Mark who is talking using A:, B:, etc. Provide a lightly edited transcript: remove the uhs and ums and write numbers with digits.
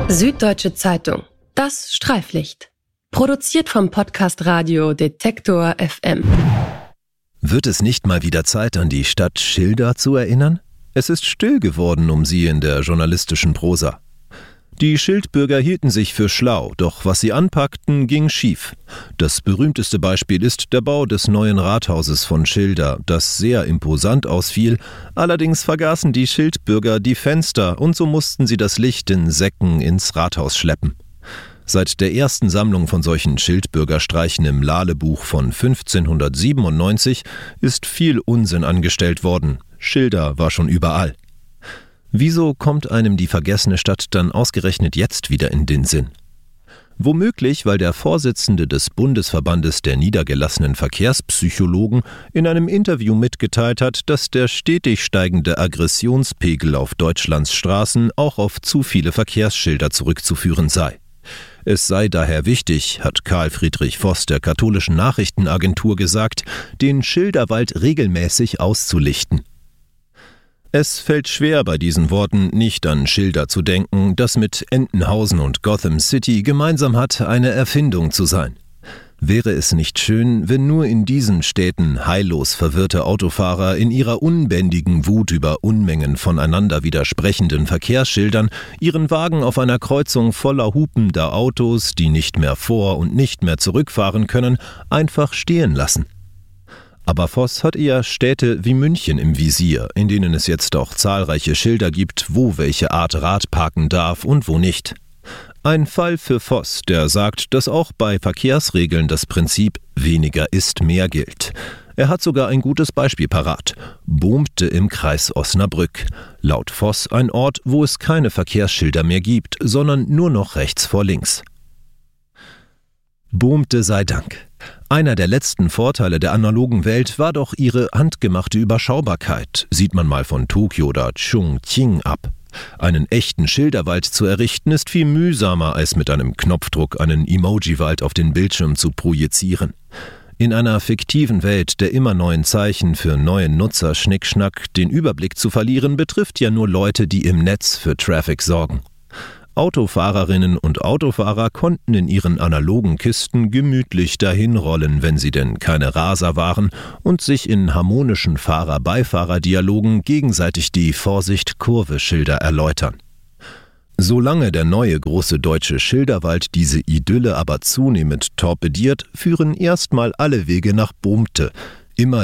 A: Süddeutsche Zeitung. Das Streiflicht. Produziert vom Podcast Radio Detektor FM.
B: Wird es nicht mal wieder Zeit, an die Stadt Schilda zu erinnern? Es ist still geworden um sie in der journalistischen Prosa. Die Schildbürger hielten sich für schlau, doch was sie anpackten, ging schief. Das berühmteste Beispiel ist der Bau des neuen Rathauses von Schilda, das sehr imposant ausfiel. Allerdings vergaßen die Schildbürger die Fenster und so mussten sie das Licht in Säcken ins Rathaus schleppen. Seit der ersten Sammlung von solchen Schildbürgerstreichen im Lale-Buch von 1597 ist viel Unsinn angestellt worden. Schilda war schon überall. Wieso kommt einem die vergessene Stadt dann ausgerechnet jetzt wieder in den Sinn? Womöglich, weil der Vorsitzende des Bundesverbandes der niedergelassenen Verkehrspsychologen in einem Interview mitgeteilt hat, dass der stetig steigende Aggressionspegel auf Deutschlands Straßen auch auf zu viele Verkehrsschilder zurückzuführen sei. Es sei daher wichtig, hat Karl Friedrich Voss der katholischen Nachrichtenagentur gesagt, den Schilderwald regelmäßig auszulichten. Es fällt schwer, bei diesen Worten nicht an Schilda zu denken, das mit Entenhausen und Gotham City gemeinsam hat, eine Erfindung zu sein. Wäre es nicht schön, wenn nur in diesen Städten heillos verwirrte Autofahrer in ihrer unbändigen Wut über Unmengen voneinander widersprechenden Verkehrsschildern ihren Wagen auf einer Kreuzung voller hupender Autos, die nicht mehr vor- und nicht mehr zurückfahren können, einfach stehen lassen? Aber Voss hat eher Städte wie München im Visier, in denen es jetzt auch zahlreiche Schilder gibt, wo welche Art Rad parken darf und wo nicht. Ein Fall für Voss, der sagt, dass auch bei Verkehrsregeln das Prinzip weniger ist mehr gilt. Er hat sogar ein gutes Beispiel parat. Bohmte im Kreis Osnabrück. Laut Voss ein Ort, wo es keine Verkehrsschilder mehr gibt, sondern nur noch rechts vor links. Bohmte sei Dank. Einer der letzten Vorteile der analogen Welt war doch ihre handgemachte Überschaubarkeit, sieht man mal von Tokio oder Chongqing ab. Einen echten Schilderwald zu errichten ist viel mühsamer, als mit einem Knopfdruck einen Emoji-Wald auf den Bildschirm zu projizieren. In einer fiktiven Welt der immer neuen Zeichen für neue Nutzer Schnickschnack den Überblick zu verlieren, betrifft ja nur Leute, die im Netz für Traffic sorgen. Autofahrerinnen und Autofahrer konnten in ihren analogen Kisten gemütlich dahinrollen, wenn sie denn keine Raser waren, und sich in harmonischen Fahrer-Beifahrer-Dialogen gegenseitig die Vorsicht-Kurve-Schilder erläutern. Solange der neue große deutsche Schilderwald diese Idylle aber zunehmend torpediert, führen erstmal alle Wege nach Bohmte. Immer